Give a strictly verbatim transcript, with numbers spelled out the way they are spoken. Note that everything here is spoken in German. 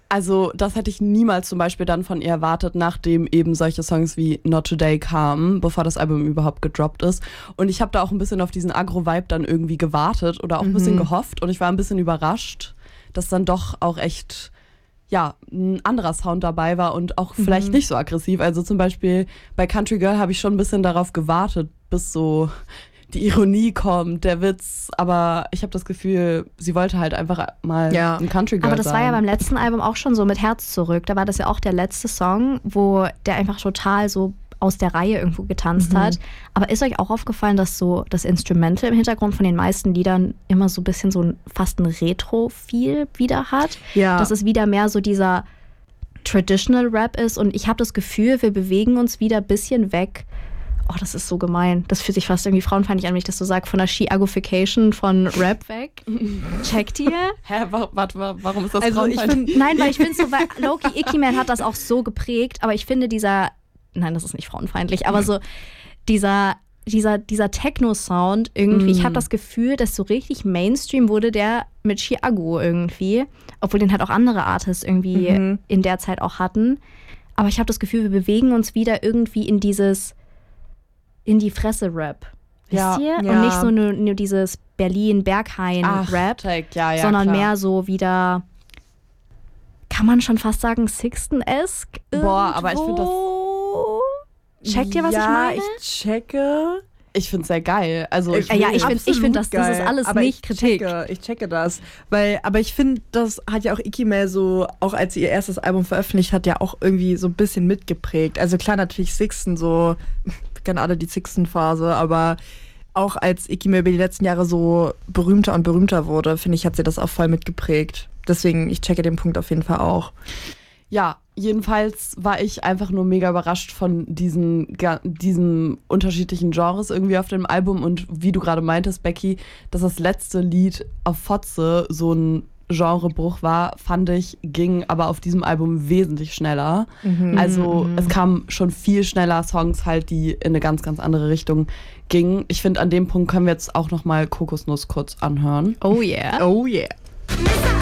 Also das hätte ich niemals zum Beispiel dann von ihr erwartet, nachdem eben solche Songs wie Not Today kamen, bevor das Album überhaupt gedroppt ist. Und ich habe da auch ein bisschen auf diesen Agro-Vibe dann irgendwie gewartet oder auch ein bisschen Mhm. gehofft. Und ich war ein bisschen überrascht, dass dann doch auch echt, ja, ein anderer Sound dabei war und auch vielleicht Mhm. nicht so aggressiv. Also zum Beispiel bei Country Girl habe ich schon ein bisschen darauf gewartet, bis so die Ironie kommt, der Witz, aber ich habe das Gefühl, sie wollte halt einfach mal Ja. ein Country Girl Aber das sein. war ja beim letzten Album auch schon so mit Herz zurück. Da war das ja auch der letzte Song, wo der einfach total so aus der Reihe irgendwo getanzt Mhm. hat. Aber ist euch auch aufgefallen, dass so das Instrumental im Hintergrund von den meisten Liedern immer so ein bisschen so ein, fast ein Retro-Feel wieder hat? Ja. Dass es wieder mehr so dieser Traditional Rap ist und ich habe das Gefühl, wir bewegen uns wieder ein bisschen weg. Oh, das ist so gemein. Das fühlt sich fast irgendwie frauenfeindlich an, wenn ich das so sage, von der Chiagofication von Rap weg. Checkt ihr? Hä, wa- warte, wa- warum ist das Also ich frauenfeindlich? finde, Nein, weil ich finde so, weil Loki Icky Man hat das auch so geprägt, aber ich finde dieser, nein, das ist nicht frauenfeindlich, aber so dieser, dieser, dieser Techno-Sound irgendwie, ich habe das Gefühl, dass so richtig Mainstream wurde der mit Chiago irgendwie, obwohl den halt auch andere Artists irgendwie Mhm. in der Zeit auch hatten. Aber ich habe das Gefühl, wir bewegen uns wieder irgendwie in dieses, in die Fresse-Rap. Wisst Ja, ihr? ja. Und nicht so nur, nur dieses Berlin-Berghain-Rap, check, ja, ja, sondern klar. mehr so wieder, kann man schon fast sagen, Sixten-esque. Boah, aber ich find das- irgendwo. Checkt ihr, was ja, ich meine? ich checke. Ich find's sehr geil. Also ich Äh, ja, ich will- find- ich find, das- das ist geil, alles aber nicht ich Kritik. Checke, ich checke das. Weil, aber ich finde, das hat ja auch Icky Mel so, auch als sie ihr erstes Album veröffentlicht hat, ja auch irgendwie so ein bisschen mitgeprägt. Also klar, natürlich Sixten, so, wir kennen alle die Sixten-Phase, aber auch als Icky Mel über die letzten Jahre so berühmter und berühmter wurde, finde ich, hat sie das auch voll mitgeprägt. Deswegen, ich checke den Punkt auf jeden Fall auch. Ja, jedenfalls war ich einfach nur mega überrascht von diesen, ga- diesen unterschiedlichen Genres irgendwie auf dem Album und wie du gerade meintest, Becky, dass das letzte Lied auf Fotze so ein Genrebruch war, fand ich, ging aber auf diesem Album wesentlich schneller. Also es kamen schon viel schneller Songs halt, die in eine ganz, ganz andere Richtung gingen. Ich finde, an dem Punkt können wir jetzt auch nochmal Kokosnuss kurz anhören. Oh yeah. Oh yeah.